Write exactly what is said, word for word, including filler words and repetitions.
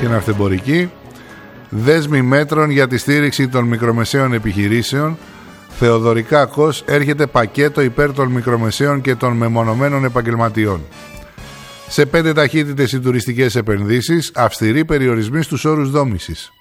και ναυτεμπορική. Δέσμη μέτρων για τη στήριξη των μικρομεσαίων επιχειρήσεων. Θεοδωρικάκος, έρχεται πακέτο υπέρ των μικρομεσαίων και των μεμονωμένων επαγγελματιών. Σε πέντε ταχύτητες οι τουριστικές επενδύσεις, αυστηροί περιορισμοί στους όρους δόμησης.